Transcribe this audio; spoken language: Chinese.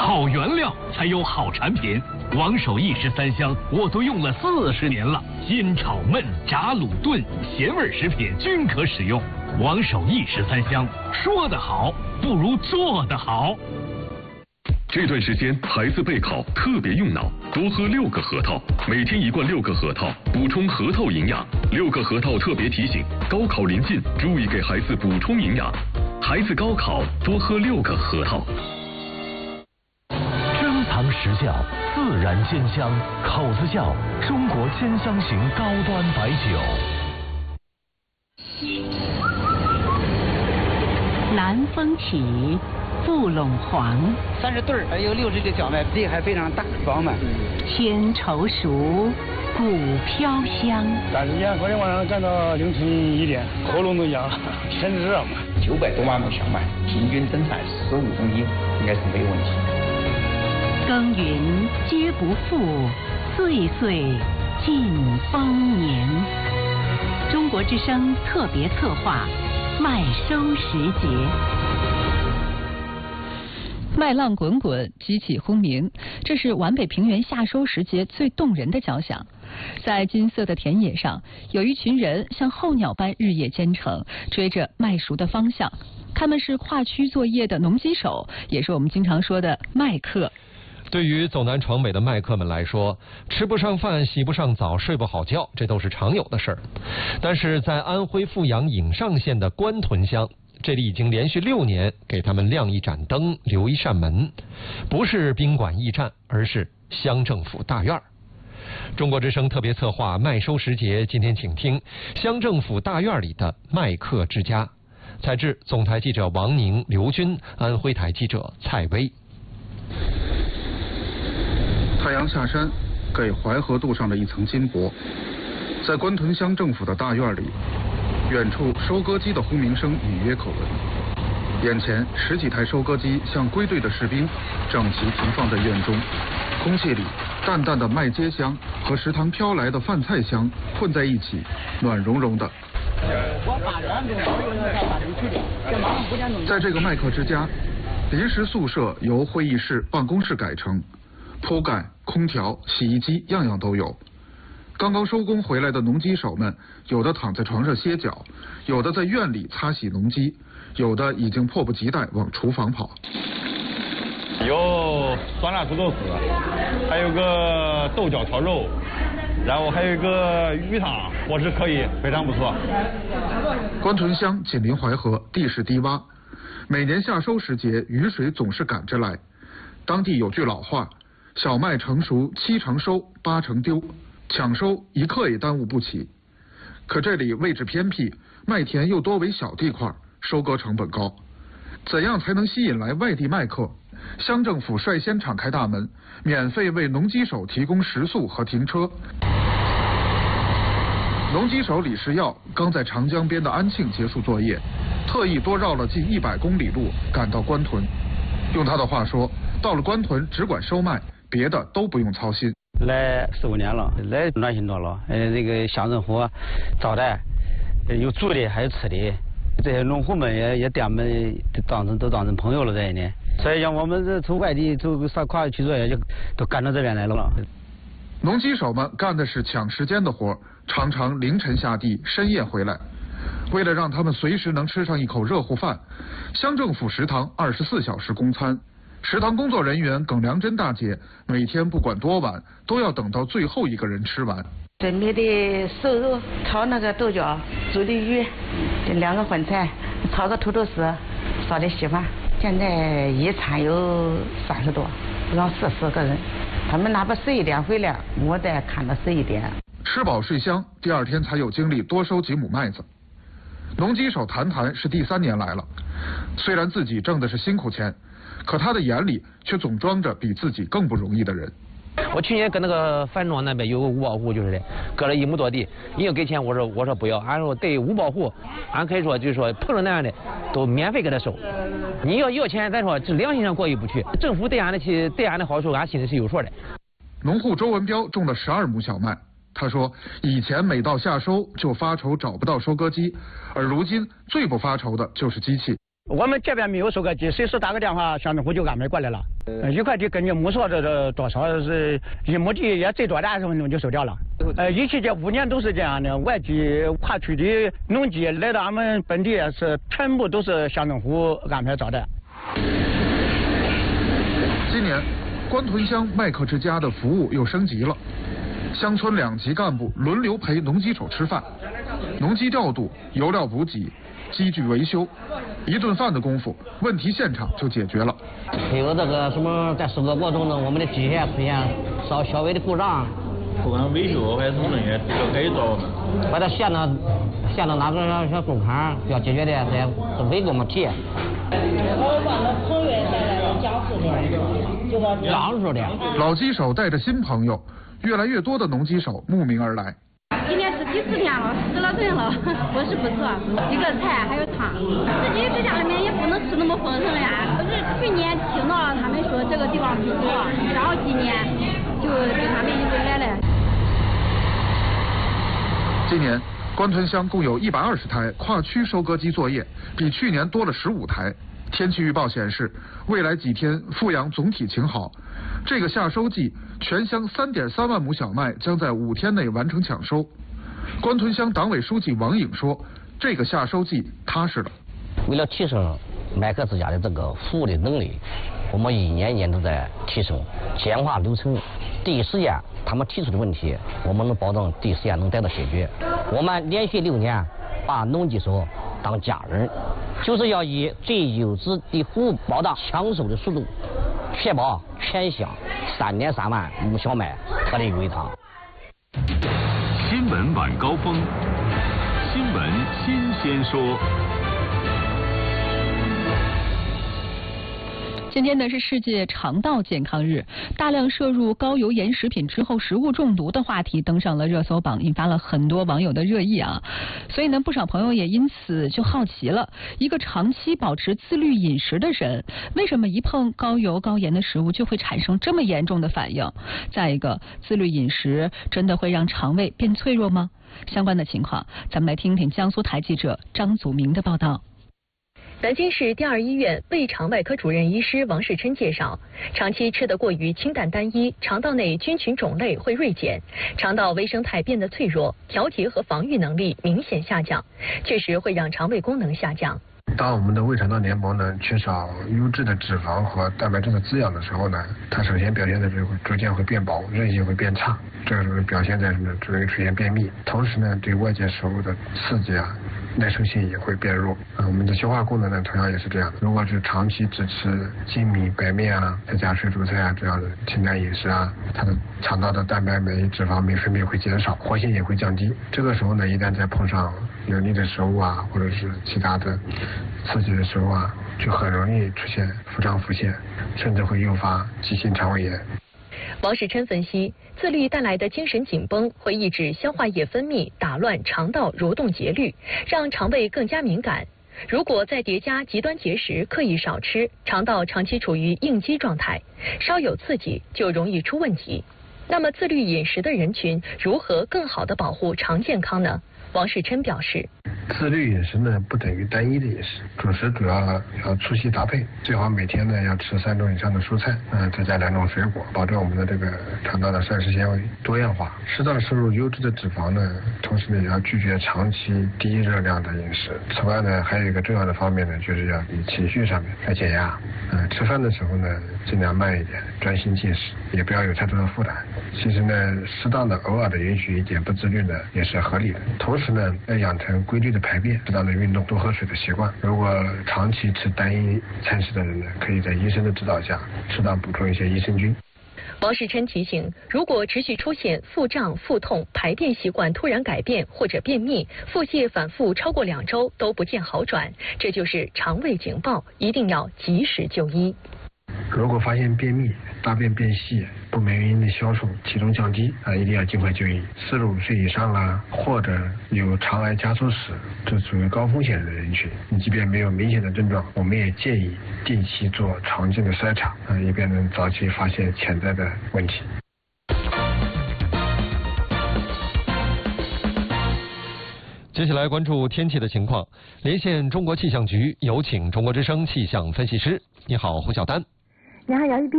好原料才有好产品。王守义13香我都用了40年了，煎炒焖炸卤炖咸味食品均可使用。王守义13香，说得好不如做得好。 这段时间孩子备考特别用脑，多喝6个核桃，每天1罐6个核桃，补充核桃营养。6个核桃特别提醒：高考临近，注意给孩子补充营养。孩子高考多喝6个核桃。 珍藏实窖，自然鲜香，口子窖，中国鲜香型高端白酒。 南风起，布陇黄 ，30对儿，有60个小麦，地还非常大饱满。 鲜稠熟，骨飘香。 赶时间，昨天晚上干到凌晨1点，喉咙都哑了，天热嘛。 900多万亩小麦，平均增产15公斤，应该是没有问题。 耕耘皆不负，岁岁尽丰年。中国之声特别策划，麦收时节。 麦浪滚滚，激起轰鸣，这是皖北平原夏收时节最动人的交响。在金色的田野上，有一群人像候鸟般日夜兼程，追着麦熟的方向。他们是跨区作业的农机手，也是我们经常说的麦客。 对于走南闯北的麦客们来说，吃不上饭、洗不上澡、睡不好觉，这都是常有的事儿。但是在安徽阜阳颍上县的官屯乡，这里已经连续6年给他们亮一盏灯，留一扇门，不是宾馆驿站，而是乡政府大院。中国之声特别策划麦收时节，今天请听乡政府大院里的麦客之家。采制总台记者王宁、刘军，安徽台记者蔡薇。 太阳下山，给淮河镀上了一层金箔。在官屯乡政府的大院里，远处收割机的轰鸣声隐约可闻。眼前10几台收割机像归队的士兵，整齐停放在院中。空气里淡淡的麦秸香和食堂飘来的饭菜香混在一起，暖融融的。在这个麦客之家，临时宿舍由会议室、办公室改成，铺盖、空调、洗衣机样样都有。刚刚收工回来的农机手们，有的躺在床上歇脚，有的在院里擦洗农机，有的已经迫不及待往厨房跑。 有酸辣土豆丝，还有个豆角炒肉，然后还有一个鱼汤，伙食可以，非常不错。 官屯乡紧邻淮河，地势低洼，每年夏收时节，雨水总是赶着来。当地有句老话：小麦成熟7成收，8成丢，抢收1刻也耽误不起。可这里位置偏僻，麦田又多为小地块，收割成本高。怎样才能吸引来外地麦客？乡政府率先敞开大门，免费为农机手提供食宿和停车。农机手李世耀刚在长江边的安庆结束作业，特意多绕了近100公里路赶到官屯。用他的话说，到了官屯只管收麦，别的都不用操心。 来4、5年了，来暖心多了。这个乡政府招待，有住的还有吃的，这些农户们也把我们都当成朋友了这一年。所以像我们这从外地走上跨区作业，就都赶到这边来了。 农机手们干的是抢时间的活，常常凌晨下地，深夜回来。为了让他们随时能吃上一口热乎饭，乡政府食堂24小时供餐。食堂工作人员耿良珍大姐每天不管多晚，都要等到最后一个人吃完。 准备的瘦肉，炒那个豆角，煮的鱼，这2个荤菜，炒个土豆丝，烧的稀饭。现在一餐有30多，让40个人，他们哪怕11点回来，我得看到11点。 吃饱睡香，第2天才有精力多收几亩麦子。农机手谈是第3年来了，虽然自己挣的是辛苦钱，可他的眼里却总装着比自己更不容易的人。 我去年跟那个樊庄那边有个五保户，就是的，割了1亩多地，你要给钱，我说不要，俺说对五保户，俺可以说就是说碰着那样的都免费给他收。你要钱，咱说这良心上过意不去，政府对俺的好处，俺心里是有数的。 农户周文彪种了12亩小麦，他说以前每到夏收就发愁找不到收割机，而如今最不发愁的就是机器。 我们这边没有收割机，随时打个电话，乡政府就安排过来了。一块地根据木说这多少是1亩地也最多的20分钟就收掉了。一期这5年都是这样的，外地跨区的农机来到俺们本地是全部都是乡政府安排招待。 今年，官屯乡麦克之家的服务又升级了，乡村2级干部轮流陪农机手吃饭，农机调度、油料补给、机具维修，1顿饭的功夫，问题现场就解决了。 还有这个什么，在收割过程中，我们的机械出现稍微的故障， 不管维修还是什么东西要改造， 把它线的哪个小沟坎要解决的，这没给我们提。 我把那朋友带来了江苏的，就说江苏的。 老机手带着新朋友，越来越多的农机手慕名而来。 今天是第4天了，10了顿了，伙食不错，几个菜还有汤。自己在家里面也不能吃那么丰盛呀。可是去年听到了他们说这个地方不错，然后今年就跟他们一起来了。 今年，官屯乡共有120台跨区收割机作业，比去年多了15台。天气预报显示，未来几天阜阳总体晴好。这个夏收季，全乡3.3万亩小麦将在5天内完成抢收。官屯乡党委书记王颖说，这个夏收季踏实了。 为了提升麦克之家的这个服务的能力，我们一年一年都在提升，简化流程，第一时间他们提出的问题，我们能保证第一时间能得到解决。我们连续6年把农机手当家人，就是要以最优质的服务保障抢收的速度，确保全乡3.3万亩小麦脱离违堂。 新闻晚高峰，新闻新鲜说。 今天呢是世界肠道健康日，大量摄入高油盐食品之后食物中毒的话题登上了热搜榜，引发了很多网友的热议啊。所以呢，不少朋友也因此就好奇了，一个长期保持自律饮食的人，为什么一碰高油高盐的食物就会产生这么严重的反应？再一个，自律饮食真的会让肠胃变脆弱吗？相关的情况，咱们来听听江苏台记者张祖明的报道。 南京市第2医院胃肠外科主任医师王世琛介绍，长期吃得过于清淡单一，肠道内菌群种类会锐减，肠道微生态变得脆弱，调节和防御能力明显下降，确实会让肠胃功能下降。 当我们的胃肠道黏膜呢缺少优质的脂肪和蛋白质的滋养的时候呢，它首先表现在这会逐渐会变薄，韧性会变差，这个时候表现在什么？容易出现便秘，同时呢对外界食物的刺激啊，耐受性也会变弱。我们的消化功能呢同样也是这样的。如果是长期只吃精米白面啊，再加水煮菜啊这样的清淡饮食啊，它的肠道的蛋白酶、脂肪酶分泌会减少，活性也会降低。这个时候呢，一旦再碰上油腻的食物啊，或者是其他的刺激的食物啊，就很容易出现腹胀腹泻，甚至会诱发急性肠胃炎。 王世琛分析，自律带来的精神紧绷会抑制消化液分泌，打乱肠道蠕动节律，让肠胃更加敏感。如果再叠加极端节食，刻意少吃，肠道长期处于应激状态，稍有刺激就容易出问题。那么自律饮食的人群如何更好地保护肠健康呢？王世琛表示， 自律饮食呢不等于单一的饮食，主食主要要粗细搭配，最好每天呢要吃3种以上的蔬菜，再加2种水果，保证我们的这个肠道的膳食纤维多样化。适当摄入优质的脂肪呢，同时呢也要拒绝长期低热量的饮食。此外呢，还有一个重要的方面呢，就是要以情绪上面来减压。吃饭的时候呢，尽量慢一点，专心进食，也不要有太多的负担。其实呢，适当的偶尔的允许一点不自律呢，也是合理的。同时呢，要养成规律的排便、适当的运动、多喝水的习惯。如果长期吃单一餐食的人呢，可以在医生的指导下，适当补充一些益生菌。 王世琛提醒，如果持续出现腹胀、腹痛、排便习惯突然改变或者便秘、腹泻反复超过2周都不见好转，这就是肠胃警报，一定要及时就医。 如果发现便秘、大便变细、不明原因的消瘦、体重降低一定要尽快就医。45岁以上啊，或者有肠癌家族史，这属于高风险的人群。你即便没有明显的症状，我们也建议定期做肠镜的筛查以便能早期发现潜在的问题。 接下来关注天气的情况，连线中国气象局，有请中国之声气象分析师。你好，胡晓丹。 你好，姚一斌。